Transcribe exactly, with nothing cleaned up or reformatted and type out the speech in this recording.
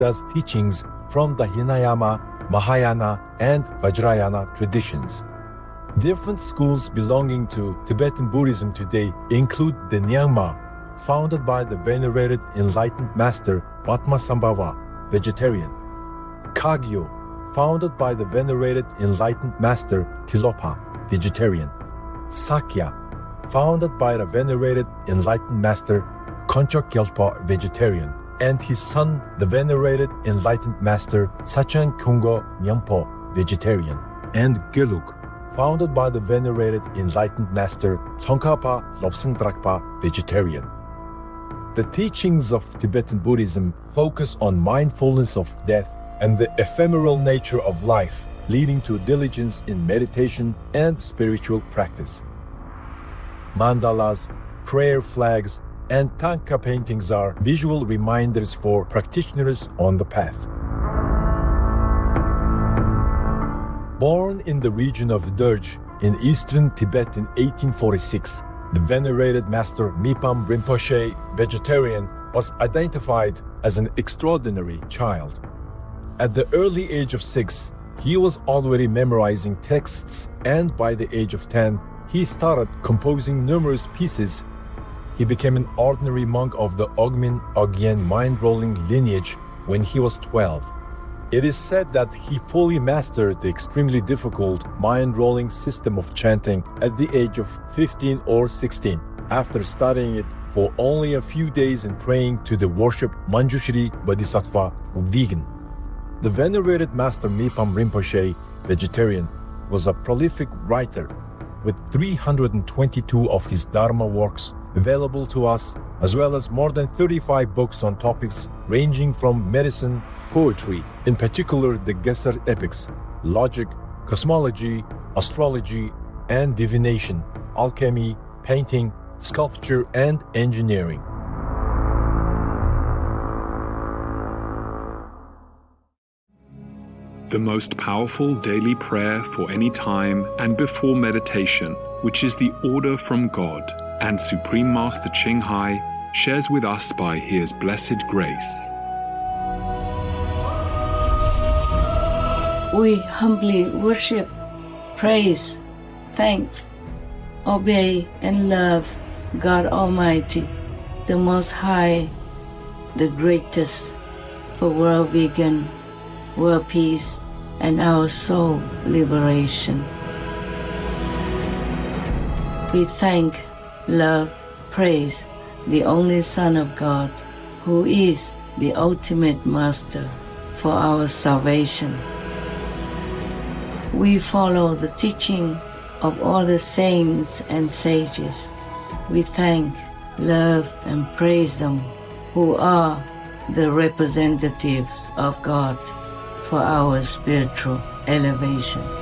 Buddha's teachings from the Hinayana, Mahayana, and Vajrayana traditions. Different schools belonging to Tibetan Buddhism today include the Nyingma, founded by the venerated enlightened master Padmasambhava, vegetarian; Kagyo, founded by the venerated enlightened master Tilopa, vegetarian; Sakya, founded by the venerated enlightened master Konchok Gyalpa, vegetarian, and his son, the venerated enlightened master Sachen Kyunggo Nyampo, vegetarian; and Gelug, founded by the venerated enlightened master Tsongkhapa Lobsang Drakpa, vegetarian. The teachings of Tibetan Buddhism focus on mindfulness of death and the ephemeral nature of life, leading to diligence in meditation and spiritual practice. Mandalas, prayer flags, and tanka paintings are visual reminders for practitioners on the path. Born in the region of Derge in eastern Tibet in eighteen forty-six, the venerated master Mipam Rinpoche, vegetarian, was identified as an extraordinary child. At the early age of six, he was already memorizing texts, and by the age of ten, he started composing numerous pieces. He became an ordinary monk of the Ogmin Ogyen mind-rolling lineage when he was twelve. It is said that he fully mastered the extremely difficult mind-rolling system of chanting at the age of fifteen or sixteen, after studying it for only a few days and praying to the worshipped Manjushri Bodhisattva Vigen. The venerated master Mipam Rinpoche, vegetarian, was a prolific writer, with three hundred twenty-two of his Dharma works available to us, as well as more than thirty-five books on topics ranging from medicine, poetry, in particular the Gesar epics, logic, cosmology, astrology, and divination, alchemy, painting, sculpture, and engineering. The most powerful daily prayer for any time and before meditation, which is the order from God, and Supreme Master Ching Hai shares with us by His blessed grace. We humbly worship, praise, thank, obey, and love God Almighty, the Most High, the greatest, for world vegan, world peace, and our soul liberation. We thank, love, praise the only Son of God, who is the ultimate Master for our salvation. We follow the teaching of all the saints and sages. We thank, love, and praise them, who are the representatives of God for our spiritual elevation.